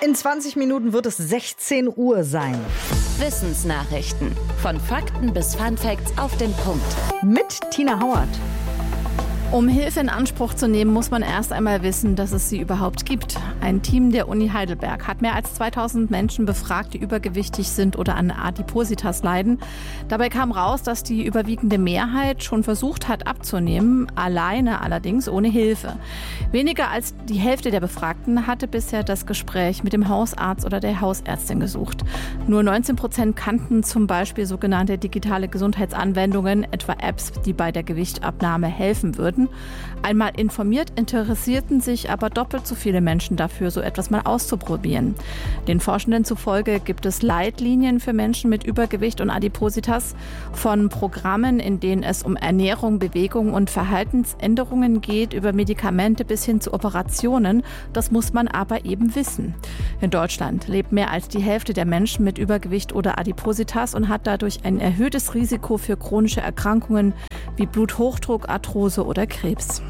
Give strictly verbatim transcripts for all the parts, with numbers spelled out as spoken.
In zwanzig Minuten wird es sechzehn Uhr sein. Wissensnachrichten. Von Fakten bis Funfacts auf den Punkt. Mit Tina Hauert. Um Hilfe in Anspruch zu nehmen, muss man erst einmal wissen, dass es sie überhaupt gibt. Ein Team der Uni Heidelberg hat mehr als zweitausend Menschen befragt, die übergewichtig sind oder an Adipositas leiden. Dabei kam raus, dass die überwiegende Mehrheit schon versucht hat abzunehmen, alleine allerdings ohne Hilfe. Weniger als die Hälfte der Befragten hatte bisher das Gespräch mit dem Hausarzt oder der Hausärztin gesucht. Nur neunzehn Prozent kannten zum Beispiel sogenannte digitale Gesundheitsanwendungen, etwa Apps, die bei der Gewichtabnahme helfen würden. Einmal informiert, interessierten sich aber doppelt so viele Menschen dafür, so etwas mal auszuprobieren. Den Forschenden zufolge gibt es Leitlinien für Menschen mit Übergewicht und Adipositas, von Programmen, in denen es um Ernährung, Bewegung und Verhaltensänderungen geht, über Medikamente bis hin zu Operationen. Das muss man aber eben wissen. In Deutschland lebt mehr als die Hälfte der Menschen mit Übergewicht oder Adipositas und hat dadurch ein erhöhtes Risiko für chronische Erkrankungen wie Bluthochdruck, Arthrose oder Krebs.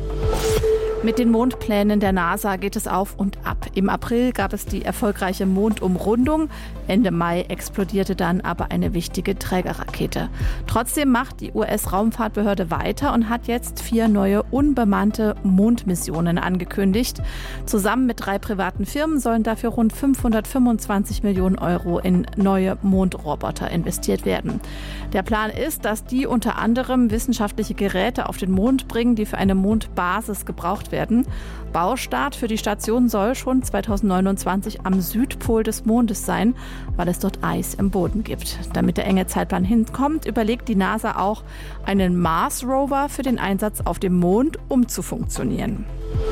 Mit den Mondplänen der NASA geht es auf und ab. Im April gab es die erfolgreiche Mondumrundung. Ende Mai explodierte dann aber eine wichtige Trägerrakete. Trotzdem macht die U S-Raumfahrtbehörde weiter und hat jetzt vier neue unbemannte Mondmissionen angekündigt. Zusammen mit drei privaten Firmen sollen dafür rund fünfhundertfünfundzwanzig Millionen Euro in neue Mondroboter investiert werden. Der Plan ist, dass die unter anderem wissenschaftliche Geräte auf den Mond bringen, die für eine Mondbasis gebraucht werden. werden. Baustart für die Station soll schon zweitausendneunundzwanzig am Südpol des Mondes sein, weil es dort Eis im Boden gibt. Damit der enge Zeitplan hinkommt, überlegt die NASA auch, einen Mars-Rover für den Einsatz auf dem Mond umzufunktionieren.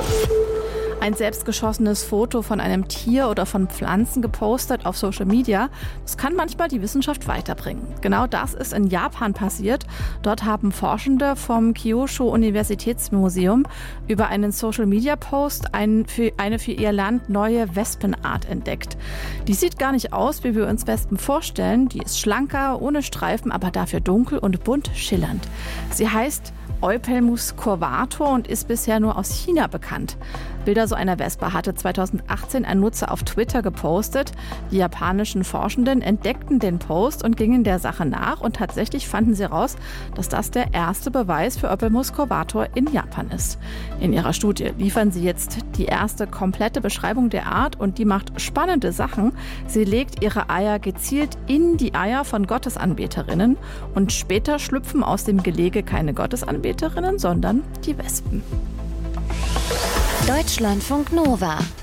Ein selbstgeschossenes Foto von einem Tier oder von Pflanzen gepostet auf Social Media, das kann manchmal die Wissenschaft weiterbringen. Genau das ist in Japan passiert. Dort haben Forschende vom Kyushu Universitätsmuseum über einen Social Media Post ein, für, eine für ihr Land neue Wespenart entdeckt. Die sieht gar nicht aus, wie wir uns Wespen vorstellen. Die ist schlanker, ohne Streifen, aber dafür dunkel und bunt schillernd. Sie heißt Eupelmus curvator und ist bisher nur aus China bekannt. Bilder so einer Wespe hatte zweitausendachtzehn ein Nutzer auf Twitter gepostet. Die japanischen Forschenden entdeckten den Post und gingen der Sache nach und tatsächlich fanden sie heraus, dass das der erste Beweis für Eupelmus curvator in Japan ist. In ihrer Studie liefern sie jetzt die erste komplette Beschreibung der Art und die macht spannende Sachen. Sie legt ihre Eier gezielt in die Eier von Gottesanbeterinnen und später schlüpfen aus dem Gelege keine Gottesanbeterinnen, sondern die Wespen. Deutschlandfunk Nova